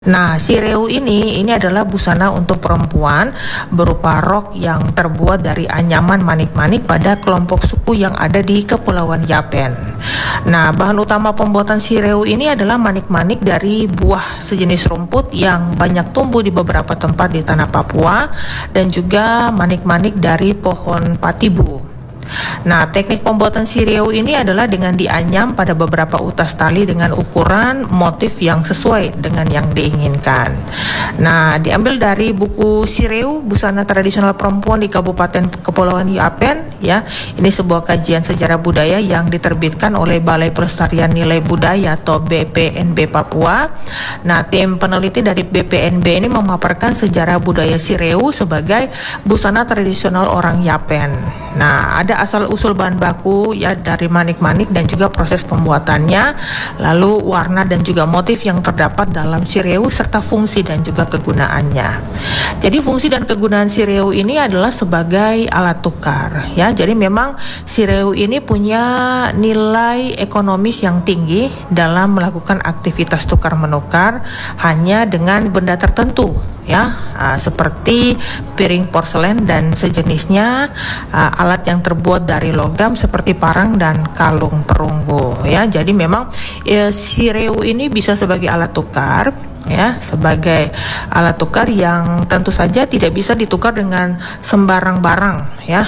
Nah, sireu ini adalah busana untuk perempuan berupa rok yang terbuat dari anyaman manik-manik pada kelompok suku yang ada di Kepulauan Yapen. Nah, bahan utama pembuatan sireu ini adalah manik-manik dari buah sejenis rumput yang banyak tumbuh di beberapa tempat di tanah Papua dan juga manik-manik dari pohon patibu. Nah, teknik pembuatan sireu ini adalah dengan dianyam pada beberapa utas tali dengan ukuran motif yang sesuai dengan yang diinginkan. Nah, diambil dari buku Sireu, Busana Tradisional Perempuan di Kabupaten Kepulauan Yapen, ya. Ini sebuah kajian sejarah budaya yang diterbitkan oleh Balai Pelestarian Nilai Budaya atau BPNB Papua. Nah, tim peneliti dari BPNB ini memaparkan sejarah budaya sireu sebagai busana tradisional orang Yapen. Nah, ada asal-usul bahan baku ya dari manik-manik dan juga proses pembuatannya, lalu warna dan juga motif yang terdapat dalam sireu serta fungsi dan juga kegunaannya. Jadi fungsi dan kegunaan sireu ini adalah sebagai alat tukar ya. Jadi memang sireu ini punya nilai ekonomis yang tinggi dalam melakukan aktivitas tukar menukar hanya dengan benda tertentu ya, seperti piring porselen dan sejenisnya, alat yang terbuat dari logam seperti parang dan kalung perunggu ya. Jadi memang sireu ini bisa sebagai alat tukar ya, sebagai alat tukar yang tentu saja tidak bisa ditukar dengan sembarang barang ya.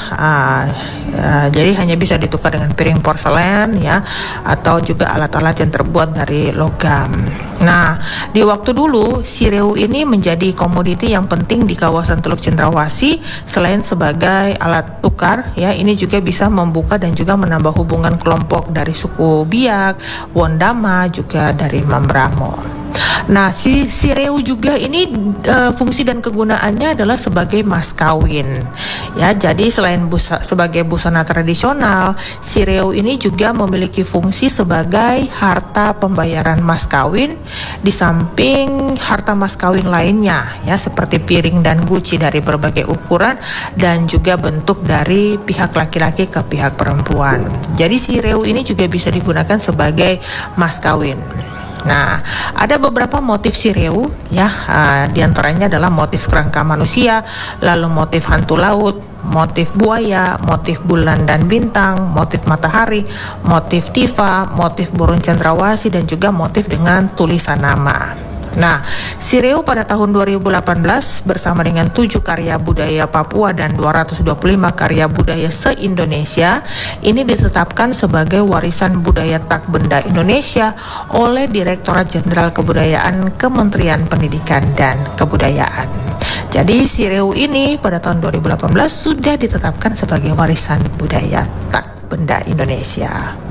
Jadi hanya bisa ditukar dengan piring porselen ya, atau juga alat-alat yang terbuat dari logam. Nah, di waktu dulu sireu ini menjadi komoditi yang penting di kawasan Teluk Cendrawasih. Selain sebagai alat tukar ya, ini juga bisa membuka dan juga menambah hubungan kelompok dari suku Biak, Wondama, juga dari Mambramo. Nah, si sireu juga ini fungsi dan kegunaannya adalah sebagai mas kawin ya. Jadi selain sebagai busana tradisional, sireu ini juga memiliki fungsi sebagai harta pembayaran mas kawin di samping harta mas kawin lainnya ya, seperti piring dan guci dari berbagai ukuran dan juga bentuk dari pihak laki-laki ke pihak perempuan. Jadi sireu ini juga bisa digunakan sebagai mas kawin. Nah, ada beberapa motif sireu ya, diantaranya adalah motif kerangka manusia, lalu motif hantu laut, motif buaya, motif bulan dan bintang, motif matahari, motif tifa, motif burung cendrawasih, dan juga motif dengan tulisan nama. Nah, sireu pada tahun 2018 bersama dengan 7 karya budaya Papua dan 225 karya budaya se-Indonesia ini ditetapkan sebagai warisan budaya tak benda Indonesia oleh Direktorat Jenderal Kebudayaan Kementerian Pendidikan dan Kebudayaan. Jadi sireu ini pada tahun 2018 sudah ditetapkan sebagai warisan budaya tak benda Indonesia.